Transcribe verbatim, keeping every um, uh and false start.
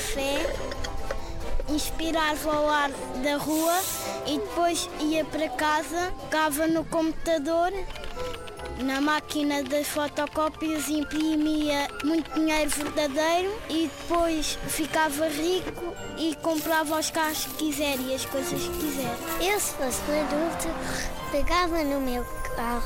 café, inspirava o ar da rua e depois ia para casa, pegava no computador, na máquina das fotocópias, imprimia muito dinheiro verdadeiro e depois ficava rico e comprava os carros que quiser e as coisas que quiser. Eu, se fosse um adulto, pegava no meu carro